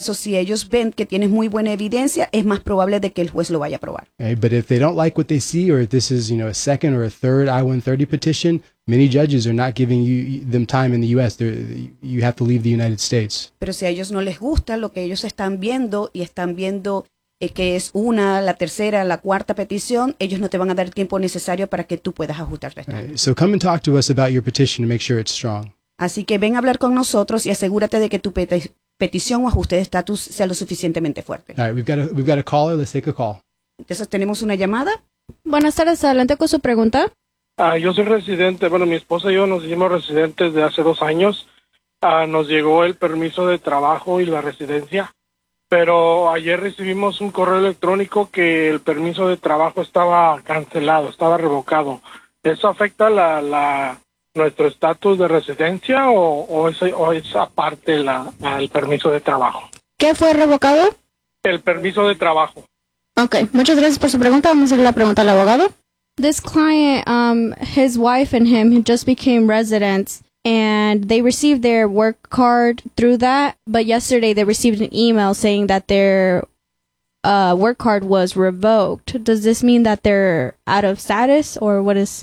eso, si ellos ven que tienes muy buena evidencia, es más probable de que el juez lo vaya a aprobar. Okay? But if they don't like what they see, or if this is, a second or a third I-130 petition, many judges are not giving them time in the U.S. You have to leave the United States. Pero si a ellos no les gusta lo que ellos están viendo y están viendo que es la tercera, la cuarta petición, ellos no te van a dar el tiempo necesario para que tú puedas ajustarte. Right? So come and talk to us about your petition to make sure it's strong. Así que ven a hablar con nosotros y asegúrate de que tu petición o ajuste de estatus sea lo suficientemente fuerte. All right, we've got a caller. Let's take a call. Entonces, ¿tenemos una llamada? Buenas tardes, adelante con su pregunta. Yo soy residente, mi esposa y yo nos hicimos residentes de hace 2 años. Nos llegó el permiso de trabajo y la residencia, pero ayer recibimos un correo electrónico que el permiso de trabajo estaba cancelado, estaba revocado. ¿Eso afecta nuestro estatus de residencia o es aparte el permiso de trabajo? ¿Qué fue revocado? El permiso de trabajo. Ok, muchas gracias por su pregunta. Vamos a hacer la pregunta al abogado. This client, his wife and him just became residents, and they received their work card through that, but yesterday they received an email saying that their work card was revoked. Does this mean that they're out of status, or what is...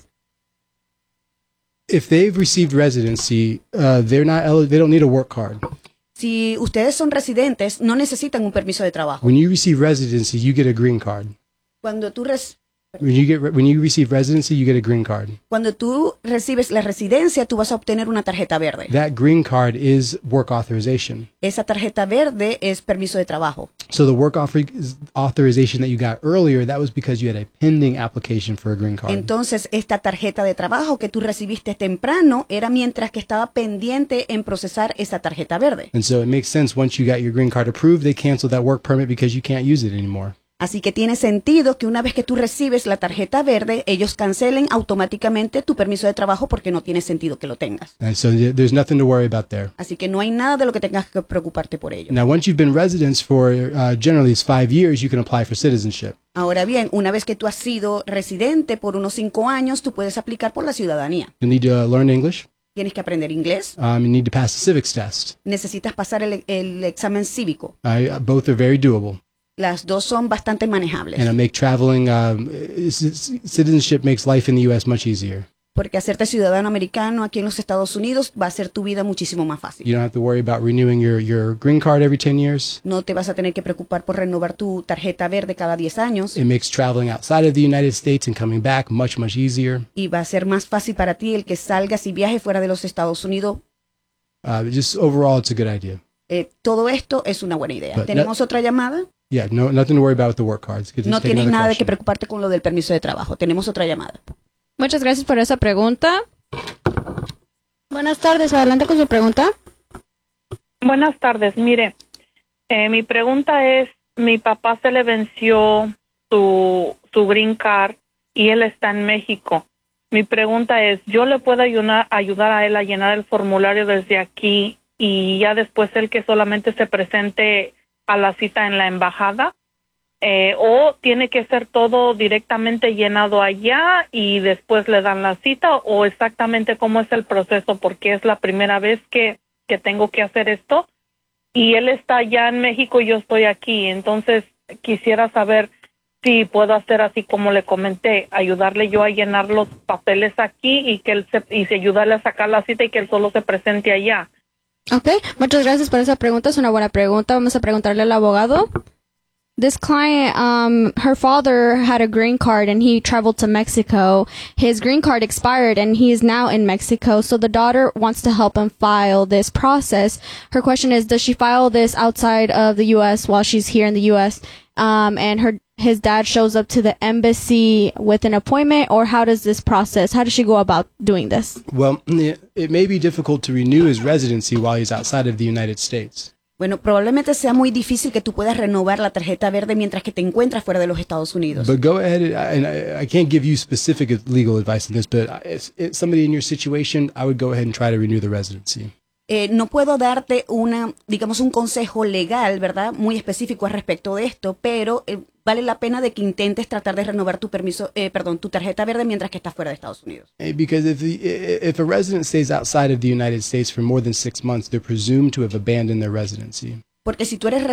If they've received residency, they don't need a work card. Si ustedes son residentes, no necesitan un permiso de trabajo. When you receive residency, you get a green card. Cuando tú When you receive residency, you get a green card. Cuando tú recibes la residencia, tú vas a obtener una tarjeta verde. That green card is work authorization. Esa tarjeta verde es permiso de trabajo. So the work authorization that you got earlier, that was because you had a pending application for a green card. Entonces, esta tarjeta de trabajo que tú recibiste temprano era mientras que estaba pendiente en procesar esa tarjeta verde. And so it makes sense once you got your green card approved, they canceled that work permit because you can't use it anymore. Así que tiene sentido que una vez que tú recibes la tarjeta verde, ellos cancelen automáticamente tu permiso de trabajo porque no tiene sentido que lo tengas. And so there's nothing to worry about there. Así que no hay nada de lo que tengas que preocuparte por ello. Now, once you've been residents for generally it's 5 years, you can apply for citizenship. Ahora bien, una vez que tú has sido residente por unos 5 años, tú puedes aplicar por la ciudadanía. You need to learn English. Tienes que aprender inglés. You need to pass the civics test. Necesitas pasar el examen cívico. Both are very doable. Las dos son bastante manejables. And make traveling, citizenship makes life in the U.S. much easier. Porque hacerte ciudadano americano aquí en los Estados Unidos va a hacer tu vida muchísimo más fácil. You don't have to worry about renewing your green card every 10 years. No te vas a tener que preocupar por renovar tu tarjeta verde cada 10 años. It makes traveling outside of the United States and coming back much easier. Y va a ser más fácil para ti el que salgas y viajes fuera de los Estados Unidos. Just overall, it's a good idea. Todo esto es una buena idea. But ¿Tenemos otra llamada? Yeah, nothing to worry about with the work cards. No tienes nada de que preocuparte con lo del permiso de trabajo. Tenemos otra llamada. Muchas gracias por esa pregunta. Buenas tardes, adelante con su pregunta. Buenas tardes, mire, mi pregunta es, mi papá se le venció su green card y él está en México. Mi pregunta es, ¿yo le puedo ayudar a él a llenar el formulario desde aquí y ya después él que solamente se presente a la cita en la embajada? ¿O tiene que ser todo directamente llenado allá y después le dan la cita? ¿O exactamente cómo es el proceso? Porque es la primera vez que tengo que hacer esto y él está allá en México y yo estoy aquí. Entonces quisiera saber si puedo hacer así como le comenté, ayudarle yo a llenar los papeles aquí y que él ayudarle a sacar la cita y que él solo se presente allá. Ok, muchas gracias por esa pregunta. Es una buena pregunta. Vamos a preguntarle al abogado. This client, her father had a green card and he traveled to Mexico. His green card expired and he is now in Mexico. So the daughter wants to help him file this process. Her question is, does she file this outside of the U.S. while she's here in the U.S.? And his dad shows up to the embassy with an appointment, or how does she go about doing this? Well, it may be difficult to renew his residency while he's outside of the United States. Bueno, probablemente sea muy difícil que tú puedas renovar la tarjeta verde mientras que te encuentras fuera de los Estados Unidos. But go ahead, and I can't give you specific legal advice on this, but it's somebody in your situation, I would go ahead and try to renew the residency. No puedo darte un consejo legal, ¿verdad? Muy específico al respecto de esto, pero vale la pena de que intentes tratar de renovar tu tarjeta verde mientras que estás fuera de Estados Unidos. Because if a resident stays outside of the United States for more than 6 months, they're presumed to have abandoned their residency. Porque si tú eres